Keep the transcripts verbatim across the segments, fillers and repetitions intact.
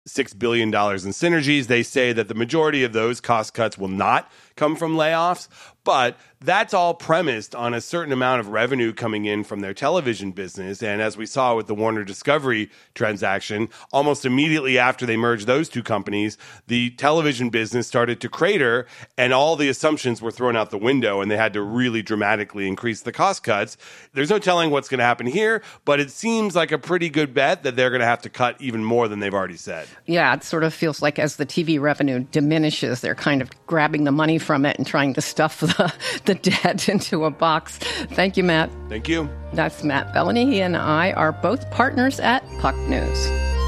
six billion dollars in synergies. They say that the majority of those cost cuts will not come from layoffs, but that's all premised on a certain amount of revenue coming in from their television business. And as we saw with the Warner Discovery transaction, almost immediately after they merged those two companies, the television business started to crater and all the assumptions were thrown out the window and they had to really dramatically increase the cost cuts. There's no telling what's going to happen here, but it seems like a pretty good bet that they're going to have to cut even more than they've already said. Yeah, it sort of feels like as the T V revenue diminishes, they're kind of grabbing the money from it and trying to stuff the, the debt into a box. Thank you, Matt. Thank you. That's Matt Bellany. He and I are both partners at Puck News.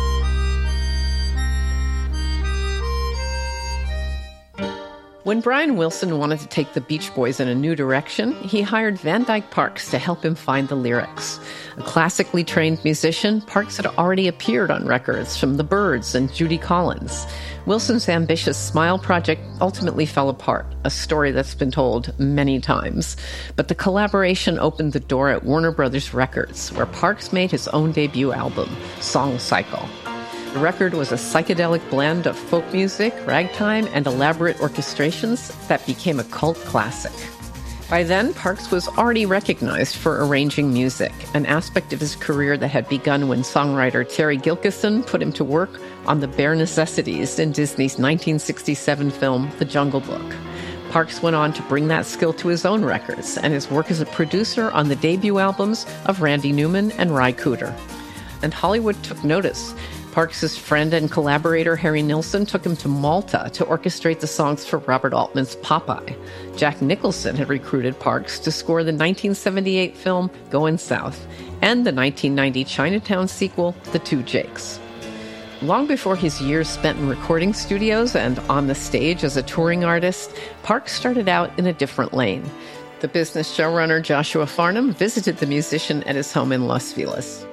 When Brian Wilson wanted to take the Beach Boys in a new direction, he hired Van Dyke Parks to help him find the lyrics. A classically trained musician, Parks had already appeared on records from The Byrds and Judy Collins. Wilson's ambitious Smile project ultimately fell apart, a story that's been told many times. But the collaboration opened the door at Warner Brothers Records, where Parks made his own debut album, Song Cycle. The record was a psychedelic blend of folk music, ragtime, and elaborate orchestrations that became a cult classic. By then, Parks was already recognized for arranging music, an aspect of his career that had begun when songwriter Terry Gilkyson put him to work on the bare necessities in Disney's nineteen sixty-seven film, The Jungle Book. Parks went on to bring that skill to his own records and his work as a producer on the debut albums of Randy Newman and Ry Cooder. And Hollywood took notice. Parks' friend and collaborator Harry Nilsson took him to Malta to orchestrate the songs for Robert Altman's Popeye. Jack Nicholson had recruited Parks to score the nineteen seventy-eight film Goin' South and the nineteen ninety Chinatown sequel, The Two Jakes. Long before his years spent in recording studios and on the stage as a touring artist, Parks started out in a different lane. The business showrunner Joshua Farnham visited the musician at his home in Los Feliz.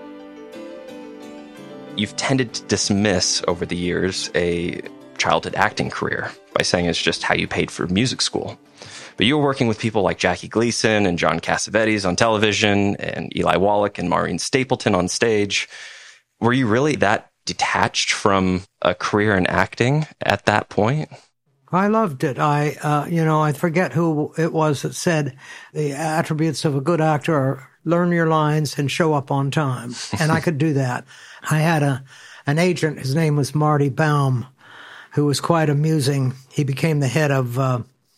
You've tended to dismiss over the years a childhood acting career by saying it's just how you paid for music school. But you were working with people like Jackie Gleason and John Cassavetes on television and Eli Wallach and Maureen Stapleton on stage. Were you really that detached from a career in acting at that point? I loved it. I, uh, you know, I forget who it was that said the attributes of a good actor are learn your lines and show up on time. And I could do that. I had a an agent, his name was Marty Baum, who was quite amusing. He became the head of uh,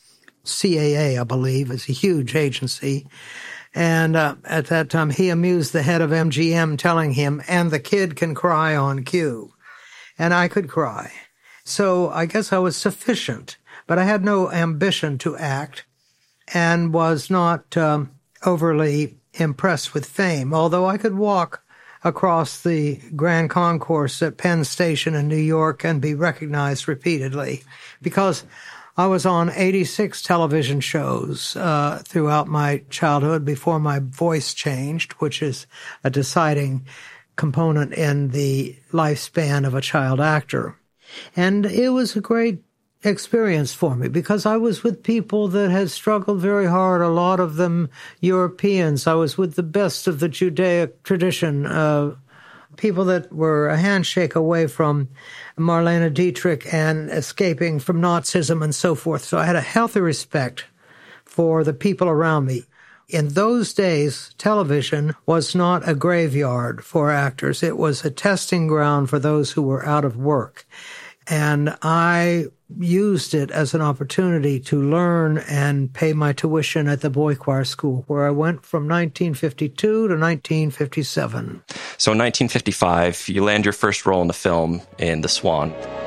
C A A, I believe. It's a huge agency. And uh, at that time, he amused the head of M G M, telling him, and the kid can cry on cue. And I could cry. So I guess I was sufficient, but I had no ambition to act and was not um, overly impressed with fame, although I could walk across the Grand Concourse at Penn Station in New York and be recognized repeatedly because I was on eighty-six television shows uh, throughout my childhood before my voice changed, which is a deciding component in the lifespan of a child actor. And it was a great experience for me because I was with people that had struggled very hard, a lot of them Europeans. I was with the best of the Judaic tradition, uh, people that were a handshake away from Marlene Dietrich and escaping from Nazism and so forth. So I had a healthy respect for the people around me. In those days, television was not a graveyard for actors. It was a testing ground for those who were out of work. And I used it as an opportunity to learn and pay my tuition at the Boy Choir School, where I went from nineteen fifty-two to nineteen fifty-seven. So in nineteen fifty-five, you land your first role in the film in The Swan.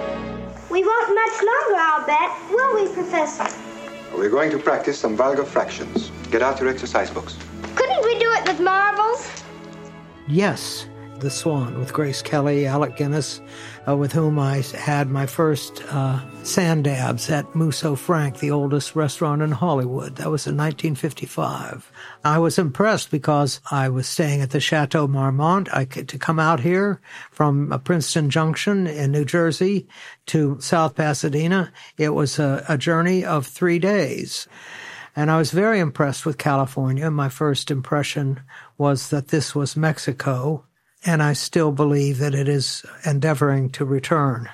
We won't much longer, I'll bet, will we, Professor? We're going to practice some vulgar fractions. Get out your exercise books. Couldn't we do it with marbles? Yes, The Swan with Grace Kelly, Alec Guinness, uh, with whom I had my first uh, sand dabs at Musso Frank, the oldest restaurant in Hollywood. That was in nineteen fifty-five. I was impressed because I was staying at the Chateau Marmont. I could, to come out here from uh, Princeton Junction in New Jersey to South Pasadena, it was a, a journey of three days. And I was very impressed with California. My first impression was that this was Mexico. and I still believe that it is endeavoring to return.